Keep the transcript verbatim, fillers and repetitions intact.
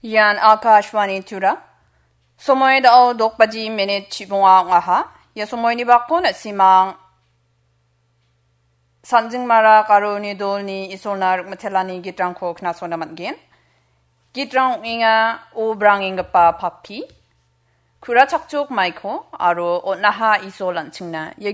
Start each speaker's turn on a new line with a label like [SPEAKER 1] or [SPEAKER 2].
[SPEAKER 1] Yan Akashwani Tura. Somoy dao dokpaji minute chibunga ngaha. Ya somoy ni bakon at simang sanjing mara karuni dolni isolnar matelani gitrang ko knaso naman gen. Gitrang inga obrang inga pa papi. Kura chakchuk maiko aro o naha isolan chingna.